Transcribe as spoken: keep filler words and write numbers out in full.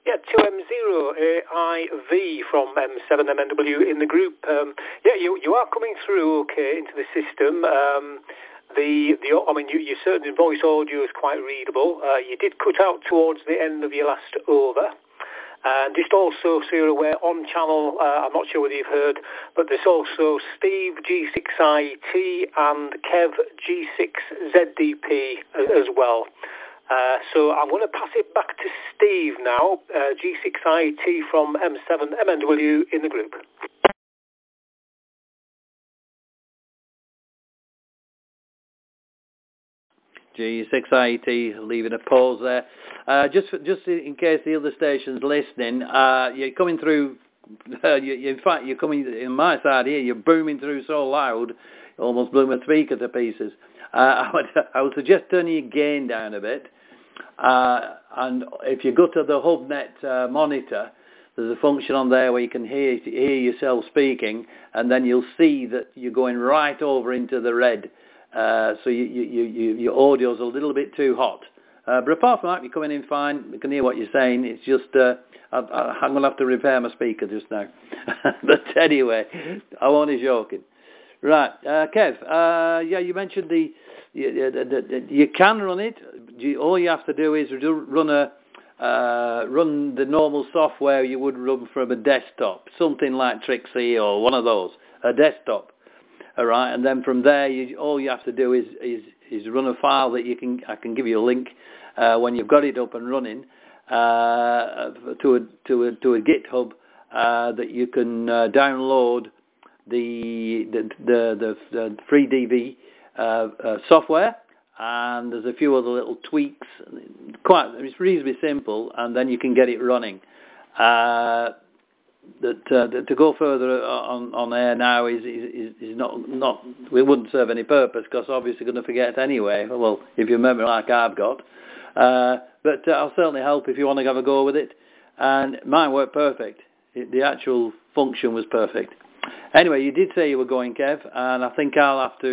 Yeah, two M zero A I V from M seven M N W in the group. Um, yeah, you you are coming through okay into the system. Um, the the I mean, you, your certain voice audio is quite readable. Uh, you did cut out towards the end of your last over. And just also, so you're aware, on channel, uh, I'm not sure whether you've heard, but there's also Steve G six I T and Kev G six Z D P as well. Uh, so I'm going to pass it back to Steve now, uh, G six I T from M seven M N W in the group. G six I T, leaving a pause there. Uh, just for, just in case the other station's listening, uh, you're coming through, uh, you, you, in fact, you're coming, in my side here, you're booming through so loud, you almost blew my speaker to pieces. Uh, I, would, I would suggest turning your gain down a bit. Uh, and if you go to the HubNet uh, monitor, there's a function on there where you can hear, hear yourself speaking, and then you'll see that you're going right over into the red. Uh, so you, you, you, your audio's a little bit too hot. Uh, but apart from that, you're coming in fine. We can hear what you're saying. It's just, uh, I, I, I'm going to have to repair my speaker just now. But anyway, I'm only joking. Right, uh, Kev, uh, yeah, you mentioned the, you, the, the, you can run it. You, all you have to do is run a, uh, run the normal software you would run from a desktop, something like Trixie or one of those, a desktop. All right, and then from there, you, all you have to do is, is is run a file that you can. I can give you a link uh, when you've got it up and running uh, to a to a to a GitHub uh, that you can uh, download the the the, the, the free D V uh, uh, software, and there's a few other little tweaks. Quite, it's reasonably simple, and then you can get it running. Uh, That, uh, that to go further on, on air now is, is is not not it wouldn't serve any purpose, because obviously going to forget anyway. Well, if you remember, like I've got, uh, but uh, I'll certainly help if you want to have a go with it. And mine worked perfect. It, the actual function was perfect. Anyway, you did say you were going, Kev, and I think I'll have to.